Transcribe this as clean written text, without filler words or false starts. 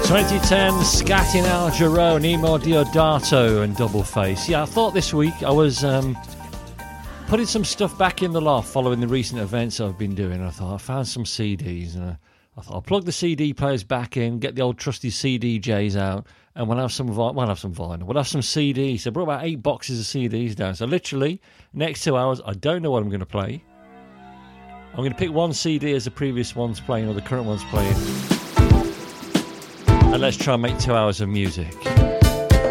2010, Scat in Al Jarreau, Nemo Diodato and Double Face. Yeah, I thought this week I was putting some stuff back in the loft following the recent events I've been doing. I thought I found some CDs and I thought I'll plug the CD players back in, get the old trusty CDJs out, and we'll have some vinyl, we'll have some CDs. So I brought about 8 boxes of CDs down. So literally, next 2 hours, I don't know what I'm going to play. I'm going to pick one CD as the previous one's playing or the current one's playing. And let's try and make 2 hours of music.